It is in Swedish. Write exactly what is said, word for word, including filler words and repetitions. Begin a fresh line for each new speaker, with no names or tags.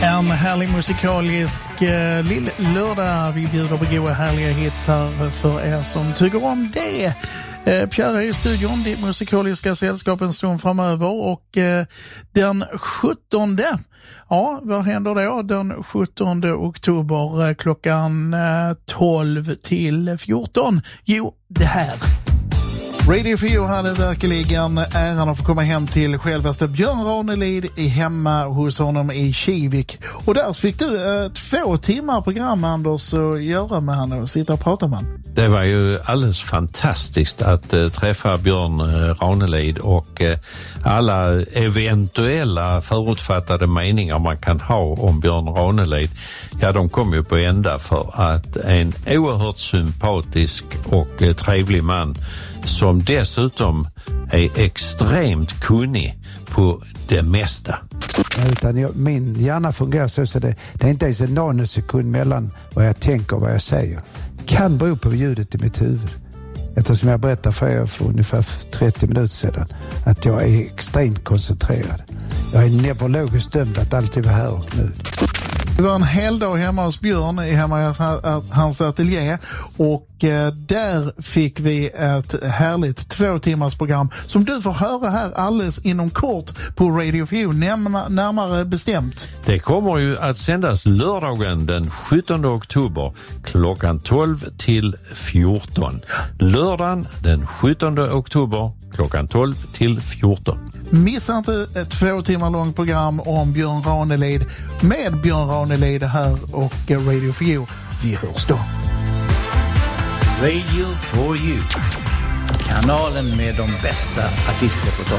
En härlig musikalisk eh, lill lördag. Vi bjuder på goda härliga hits här för er som tycker om det. Eh, Pierre är i studion, det musikaliska sällskap en stund framöver, och eh, den sjuttonde, ja, vad händer då? Den sjuttonde oktober eh, klockan eh, tolv till fjorton. Jo, det här. Radio fyra hade verkligen äran att få komma hem till självaste Björn Ranelid i hemma hos honom i Kivik. Och där fick du eh, två timmar program, Anders, att göra med han och sitta och prata med han.
Det var ju alldeles fantastiskt att uh, träffa Björn uh, Ranelid, och uh, alla eventuella förutfattade meningar man kan ha om Björn Ranelid, ja, de kom ju på ända, för att en oerhört sympatisk och uh, trevlig man som dessutom är extremt kunnig på det mesta.
Utan jag, min hjärna fungerar så, så det, det är inte ens en nanosekund mellan vad jag tänker och vad jag säger. Kan bero på ljudet i mitt huvud. Eftersom jag berättade för er för ungefär trettio minuter sedan att jag är extremt koncentrerad. Jag är neurologiskt dömd att alltid vara här och nu.
Det var en hel dag hemma hos Björn, hemma i hans ateljé, och eh, där fick vi ett härligt två timmars program som du får höra här alldeles inom kort på Radio fyra, närmare, närmare bestämt.
Det kommer ju att sändas lördagen den sjuttonde oktober klockan tolv till fjorton. Lördagen den sjuttonde oktober klockan tolv till fjorton.
Missa inte ett två timmar långt program om Björn Ranelid med Björn Ranelid här och Radio fyra. Vi hörs då.
Radio for You. Kanalen med de bästa artistreportagen.